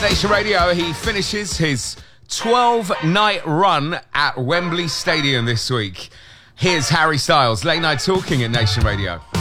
Nation Radio. He finishes his 12-night run at Wembley Stadium this week. Here's Harry Styles, Late Night Talking at Nation Radio.